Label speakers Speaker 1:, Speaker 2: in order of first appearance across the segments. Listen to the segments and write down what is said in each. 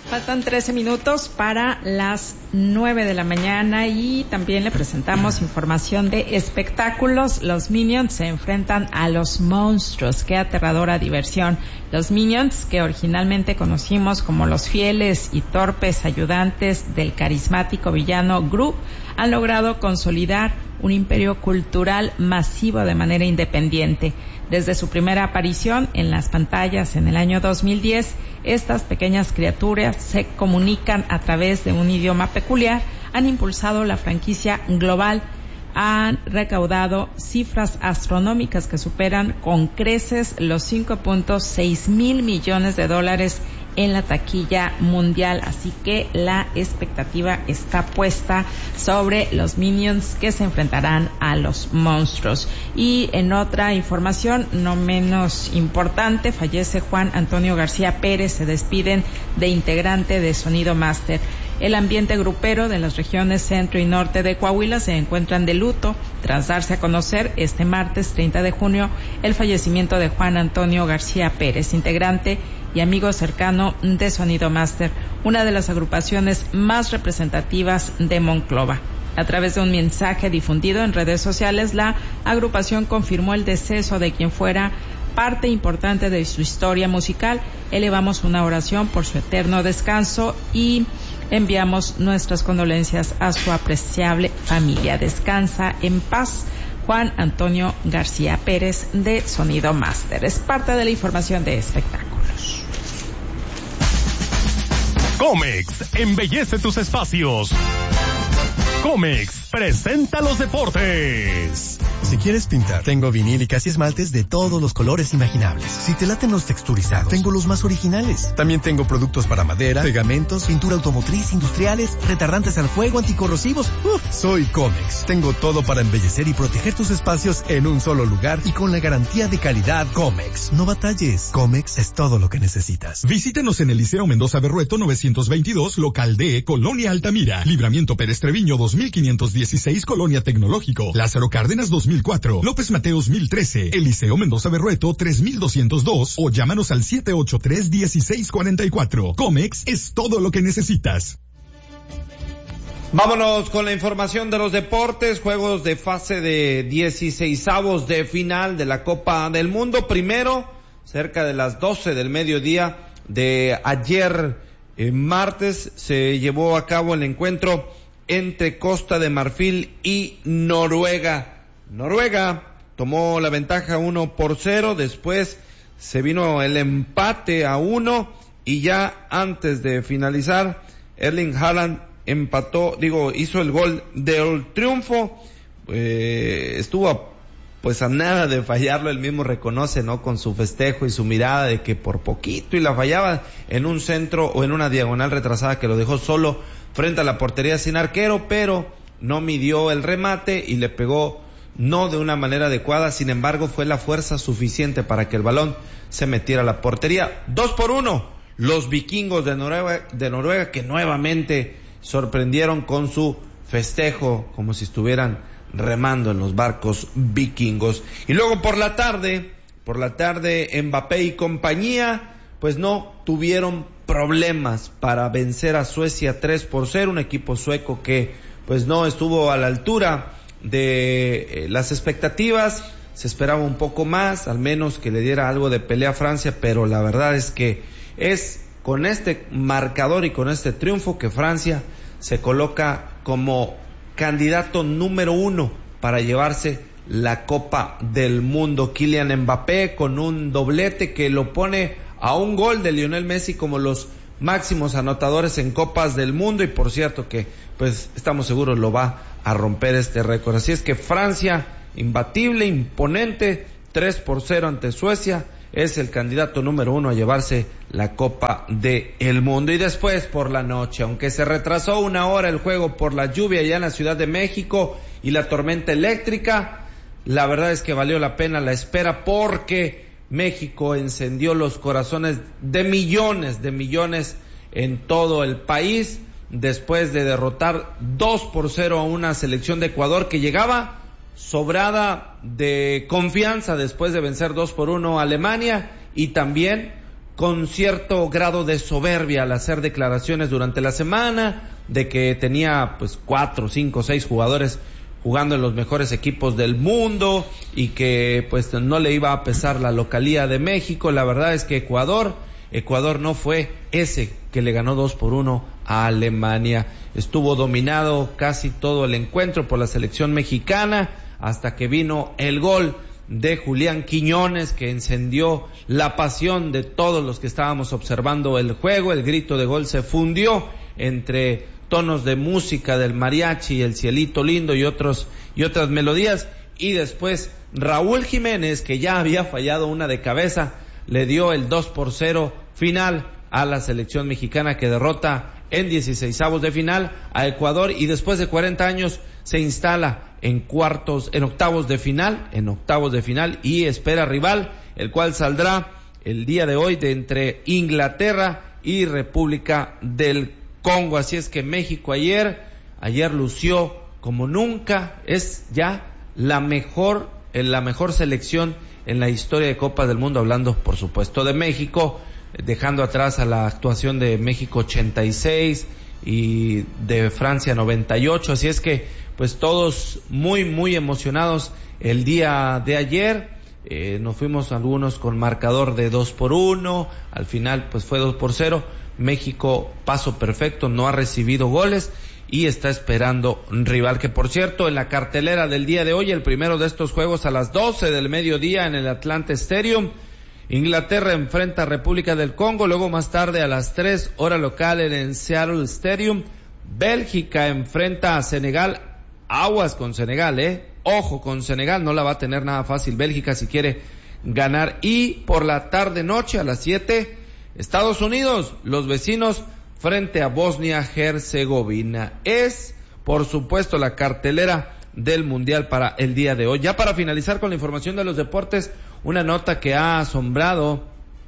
Speaker 1: Faltan 13 minutos para las 9 de la mañana y también le presentamos información de espectáculos. Los Minions se enfrentan a los monstruos. ¡Qué aterradora diversión! Los Minions, que originalmente conocimos como los fieles y torpes ayudantes del carismático villano Gru, han logrado consolidar un imperio cultural masivo de manera independiente. Desde su primera aparición en las pantallas en el año 2010, estas pequeñas criaturas se comunican a través de un idioma peculiar, han impulsado la franquicia global, han recaudado cifras astronómicas que superan con creces los 5.6 mil millones de dólares en la taquilla mundial, así que la expectativa está puesta sobre los Minions que se enfrentarán a los monstruos. Y en otra información no menos importante, fallece Juan Antonio García Pérez, se despiden de integrante de Sonido Master. El ambiente grupero de las regiones centro y norte de Coahuila se encuentran de luto tras darse a conocer este martes 30 de junio el fallecimiento de Juan Antonio García Pérez, integrante y amigo cercano de Sonido Master, una de las agrupaciones más representativas de Monclova. A través de un mensaje difundido en redes sociales, la agrupación confirmó el deceso de quien fuera parte importante de su historia musical. Elevamos una oración por su eterno descanso y enviamos nuestras condolencias a su apreciable familia. Descansa en paz, Juan Antonio García Pérez de Sonido Master. Es parte de la información de espectáculos.
Speaker 2: Comex embellece tus espacios. Comex presenta los deportes.
Speaker 3: Si quieres pintar, tengo vinílicas y esmaltes de todos los colores imaginables. Si te laten los texturizados, tengo los más originales. También tengo productos para madera, pegamentos, pintura automotriz, industriales, retardantes al fuego, anticorrosivos. Soy Comex. Tengo todo para embellecer y proteger tus espacios en un solo lugar y con la garantía de calidad Comex. No batalles. Comex es todo lo que necesitas.
Speaker 4: Visítenos en el Liceo Mendoza Berrueto 922, local D, Colonia Altamira. Libramiento Pérez Treviño 2516, Colonia Tecnológico. Lázaro Cárdenas 2004. López Mateos 1013. El Liceo Mendoza Berrueto 3202. O llámanos al 783-1644. Comex es todo lo que necesitas.
Speaker 5: Vámonos con la información de los deportes. Juegos de fase de 16avos de final de la Copa del Mundo. Primero, cerca de las 12 del mediodía de ayer, martes, se llevó a cabo el encuentro entre Costa de Marfil y Noruega. Noruega tomó la ventaja 1-0, después se vino el empate a 1 y ya antes de finalizar, Erling Haaland hizo el gol del triunfo. Estuvo pues a nada de fallarlo, él mismo reconoce, ¿no? Con su festejo y su mirada de que por poquito y la fallaba en un centro o en una diagonal retrasada que lo dejó solo frente a la portería sin arquero, pero no midió el remate y le pegó no de una manera adecuada. Sin embargo, fue la fuerza suficiente para que el balón se metiera a la portería. 2-1, los vikingos de Noruega que nuevamente sorprendieron con su festejo, como si estuvieran remando en los barcos vikingos. Y luego por la tarde, Mbappé y compañía, pues no tuvieron problemas para vencer a Suecia 3-0, un equipo sueco que pues no estuvo a la altura de las expectativas. Se esperaba un poco más, al menos que le diera algo de pelea a Francia, pero la verdad es que es con este marcador y con este triunfo que Francia se coloca como candidato número 1 para llevarse la Copa del Mundo. Kylian Mbappé con un doblete que lo pone a un gol de Lionel Messi como los máximos anotadores en Copas del Mundo, y por cierto que pues estamos seguros lo va a romper este récord. Así es que Francia, imbatible, imponente, 3-0 ante Suecia, es el candidato número 1 a llevarse la Copa del Mundo. Y después por la noche, aunque se retrasó 1 hora el juego por la lluvia allá en la Ciudad de México y la tormenta eléctrica, la verdad es que valió la pena la espera, porque México encendió los corazones de millones en todo el país, después de derrotar 2-0 a una selección de Ecuador que llegaba sobrada de confianza después de vencer 2-1 a Alemania, y también con cierto grado de soberbia al hacer declaraciones durante la semana de que tenía pues 4, 5, 6 jugadores jugando en los mejores equipos del mundo y que pues no le iba a pesar la localía de México. La verdad es que Ecuador no fue ese que le ganó 2-1 a Alemania. Estuvo dominado casi todo el encuentro por la selección mexicana hasta que vino el gol de Julián Quiñones, que encendió la pasión de todos los que estábamos observando el juego. El grito de gol se fundió entre tonos de música del mariachi, el cielito lindo y otras melodías, y después Raúl Jiménez, que ya había fallado una de cabeza, le dio el 2-0 final a la selección mexicana, que derrota en 16avos de final a Ecuador, y después de 40 años se instala en octavos de final y espera rival, el cual saldrá el día de hoy de entre Inglaterra y República del Congo. Así es que México ayer lució como nunca, es ya la mejor selección en la historia de Copa del Mundo, hablando por supuesto de México, dejando atrás a la actuación de México 86 y de Francia 98, así es que pues todos muy muy emocionados el día de ayer. Nos fuimos algunos con marcador de 2-1, al final pues fue 2-0, México paso perfecto, no ha recibido goles y está esperando un rival, que por cierto en la cartelera del día de hoy, el primero de estos juegos a las 12 del mediodía en el Atlanta Stadium, Inglaterra enfrenta a República del Congo, luego más tarde a las 3 hora local en el Seattle Stadium, Bélgica enfrenta a Senegal. Aguas con Senegal, ojo con Senegal, no la va a tener nada fácil Bélgica si quiere ganar. Y por la tarde noche a las 7, Estados Unidos, los vecinos frente a Bosnia-Herzegovina. Es por supuesto la cartelera del Mundial para el día de hoy. Ya para finalizar con la información de los deportes, una nota que ha asombrado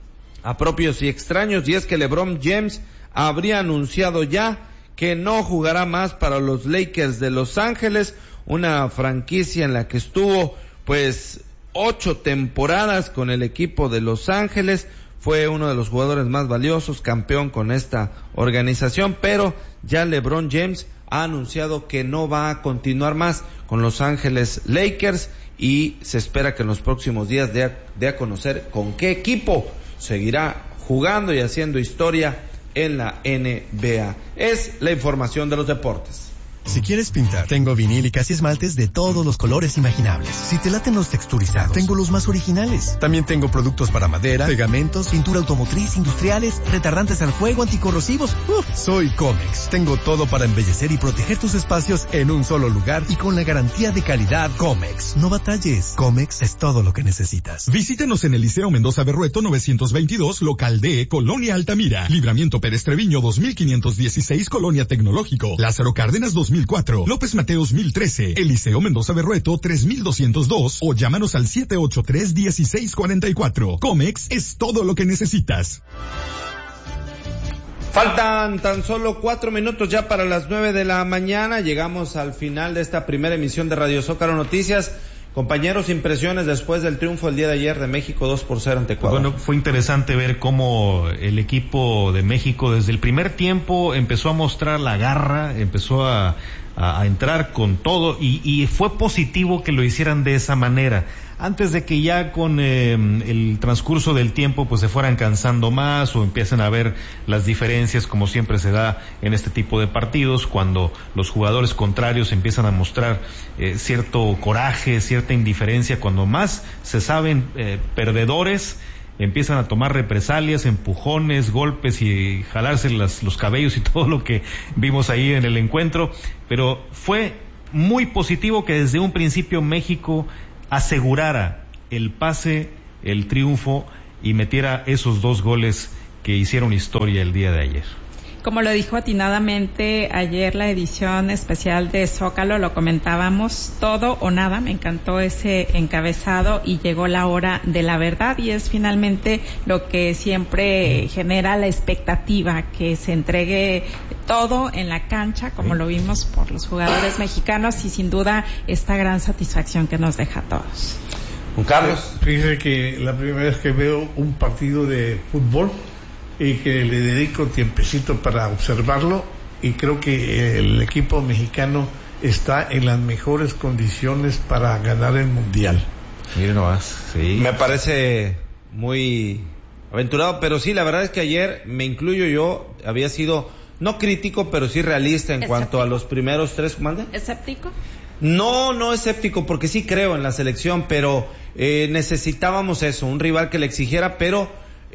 Speaker 5: a propios y extraños, y es que LeBron James habría anunciado ya que no jugará más para los Lakers de Los Ángeles, una franquicia en la que estuvo pues 8 temporadas con el equipo de Los Ángeles, fue uno de los jugadores más valiosos, campeón con esta organización, pero ya LeBron James ha anunciado que no va a continuar más con Los Ángeles Lakers y se espera que en los próximos días dé a conocer con qué equipo seguirá jugando y haciendo historia en la NBA. Es la información de los deportes.
Speaker 3: Si quieres pintar, tengo vinil y casi esmaltes de todos los colores imaginables. Si te laten los texturizados, tengo los más originales. También tengo productos para madera, pegamentos, pintura automotriz, industriales, retardantes al fuego, anticorrosivos. Soy Comex. Tengo todo para embellecer y proteger tus espacios en un solo lugar y con la garantía de calidad Comex. No batalles. Comex es todo lo que necesitas.
Speaker 4: Visítenos en el Liceo Mendoza Berrueto 922, local D, Colonia Altamira. Libramiento Pérez Treviño 2516, Colonia Tecnológico. Lázaro Cárdenas 2004, López Mateos 1013, Eliseo Mendoza Berrueto 3202 o llámanos al 783-1644. Comex es todo lo que necesitas.
Speaker 5: Faltan tan solo 4 minutos ya para las 9 de la mañana. Llegamos al final de esta primera emisión de Radio Zócalo Noticias. Compañeros, impresiones después del triunfo el día de ayer de México 2-0 ante Ecuador.
Speaker 6: Bueno, fue interesante ver cómo el equipo de México desde el primer tiempo empezó a mostrar la garra, empezó a entrar con todo y fue positivo que lo hicieran de esa manera. Antes de que ya con el transcurso del tiempo pues se fueran cansando más o empiecen a ver las diferencias, como siempre se da en este tipo de partidos, cuando los jugadores contrarios empiezan a mostrar cierto coraje, cierta indiferencia, cuando más se saben perdedores, empiezan a tomar represalias, empujones, golpes y jalarse los cabellos y todo lo que vimos ahí en el encuentro. Pero fue muy positivo que desde un principio México asegurara el pase, el triunfo y metiera esos 2 goles que hicieron historia el día de ayer.
Speaker 1: Como lo dijo atinadamente ayer la edición especial de Zócalo, lo comentábamos, todo o nada, me encantó ese encabezado y llegó la hora de la verdad y es finalmente lo que siempre genera la expectativa, que se entregue todo en la cancha como lo vimos por los jugadores mexicanos y sin duda esta gran satisfacción que nos deja a todos.
Speaker 5: Juan Carlos.
Speaker 7: Fíjese que la primera vez que veo un partido de fútbol y que le dedico tiempecito para observarlo, y creo que el equipo mexicano está en las mejores condiciones para ganar el mundial.
Speaker 6: Miren nomás, sí.
Speaker 5: Me parece muy aventurado, pero sí, la verdad es que ayer, me incluyo yo, había sido no crítico, pero sí realista en cuanto a los primeros tres. ¿Mande?
Speaker 1: ¿Escéptico?
Speaker 5: No escéptico, porque sí creo en la selección, pero necesitábamos eso, un rival que le exigiera, pero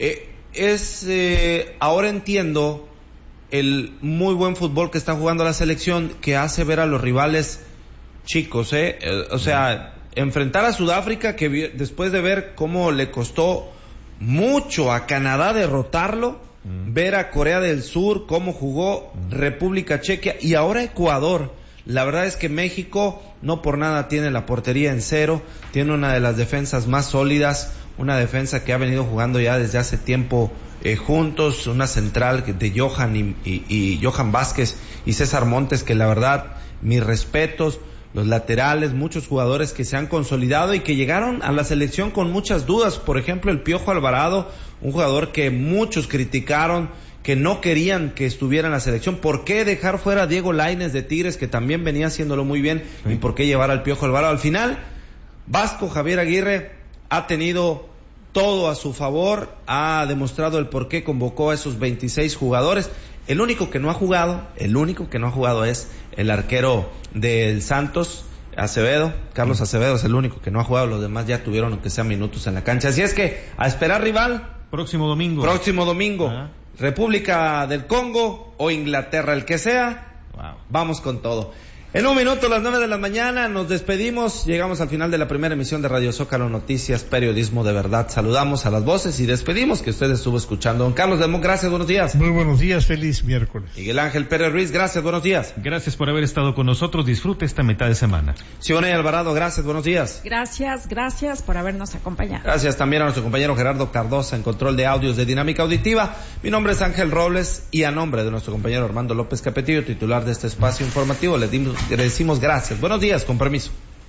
Speaker 5: ahora entiendo el muy buen fútbol que está jugando la selección, que hace ver a los rivales chicos, o sea, enfrentar a Sudáfrica, que después de ver cómo le costó mucho a Canadá derrotarlo, ver a Corea del Sur cómo jugó, República Checa y ahora Ecuador. La verdad es que México no por nada tiene la portería en cero, tiene una de las defensas más sólidas, una defensa que ha venido jugando ya desde hace tiempo juntos, una central de Johan y Johan Vázquez y César Montes, que la verdad, mis respetos, los laterales, muchos jugadores que se han consolidado y que llegaron a la selección con muchas dudas. Por ejemplo, el Piojo Alvarado, un jugador que muchos criticaron, que no querían que estuviera en la selección. ¿Por qué dejar fuera a Diego Lainez de Tigres, que también venía haciéndolo muy bien? Sí. ¿Y por qué llevar al Piojo Alvarado? Al final, Vasco Javier Aguirre ha tenido todo a su favor, ha demostrado el por qué convocó a esos 26 jugadores. El único que no ha jugado es el arquero del Santos, Acevedo. Carlos Acevedo es el único que no ha jugado, los demás ya tuvieron aunque sea minutos en la cancha. Así es que a esperar rival.
Speaker 6: Próximo domingo.
Speaker 5: República del Congo o Inglaterra, el que sea. Wow. Vamos con todo. En un minuto, a las 9 de la mañana, nos despedimos. Llegamos al final de la primera emisión de Radio Zócalo Noticias, periodismo de verdad. Saludamos a las voces y despedimos que usted estuvo escuchando. Don Carlos Lemón, gracias, buenos días.
Speaker 7: Muy buenos días, feliz miércoles.
Speaker 5: Miguel Ángel Pérez Ruiz, gracias, buenos días.
Speaker 6: Gracias por haber estado con nosotros. Disfrute esta mitad de semana.
Speaker 5: Sionay Alvarado, gracias, buenos días.
Speaker 1: Gracias por habernos acompañado.
Speaker 5: Gracias también a nuestro compañero Gerardo Cardosa en control de audios de Dinámica Auditiva. Mi nombre es Ángel Robles y a nombre de nuestro compañero Armando López Capetillo, titular de este espacio informativo, le decimos gracias. Buenos días, con permiso.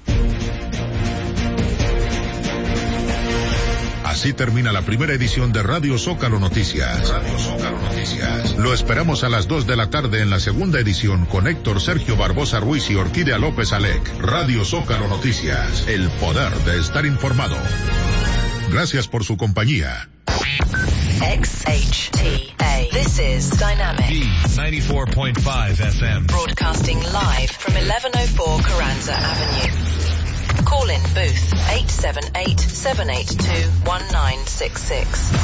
Speaker 8: Así termina la primera edición de Radio Zócalo Noticias. Lo esperamos a las 2 de la tarde en la segunda edición con Héctor Sergio Barbosa Ruiz y Orquídea López Alec. Radio Zócalo Noticias, el poder de estar informado. Gracias por su compañía.
Speaker 9: XHTA. This is Dynamic.
Speaker 2: D94.5 FM.
Speaker 9: Broadcasting live from 1104 Carranza Avenue. Call in booth 878-782-1966.